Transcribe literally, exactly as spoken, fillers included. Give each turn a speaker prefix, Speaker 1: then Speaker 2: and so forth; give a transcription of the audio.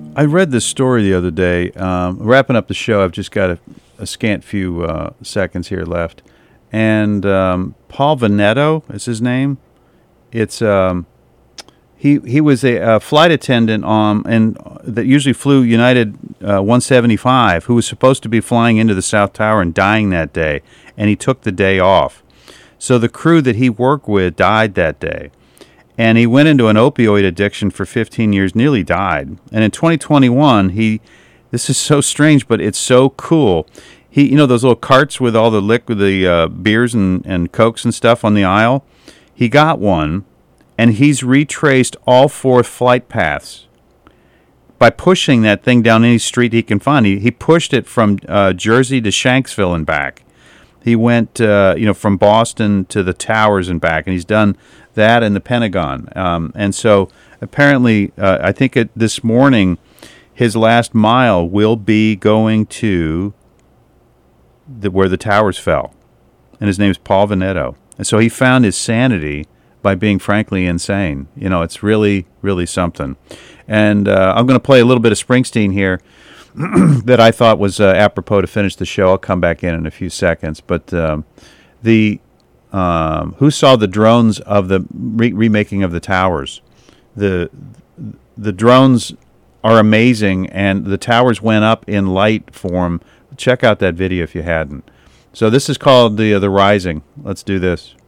Speaker 1: I read this story the other day. Um, wrapping up the show, I've just got a, a scant few uh, seconds here left. And um, Paul Veneto is his name. It's um, he he was a, a flight attendant on and that usually flew United uh, one seventy-five, who was supposed to be flying into the South Tower and dying that day, and he took the day off. So the crew that he worked with died that day. And he went into an opioid addiction for fifteen years, nearly died. And in twenty twenty-one, he, this is so strange, but it's so cool. He, you know, those little carts with all the liquid, the uh, beers and, and Cokes and stuff on the aisle? He got one, and he's retraced all four flight paths by pushing that thing down any street he can find. He, he pushed it from uh, Jersey to Shanksville and back. He went, uh, you know, from Boston to the Towers and back, and he's done that in the Pentagon. Um, and so apparently, uh, I think it, this morning, his last mile will be going to the, where the towers fell. And his name is Paul Veneto. And so he found his sanity by being frankly insane. You know, it's really, really something. And uh, I'm going to play a little bit of Springsteen here that I thought was uh, apropos to finish the show. I'll come back in in a few seconds. But um, the um, who saw the drones of the re- remaking of the towers? The the drones are amazing, and the towers went up in light form. Check out that video if you hadn't. So this is called the uh, the Rising. Let's do this.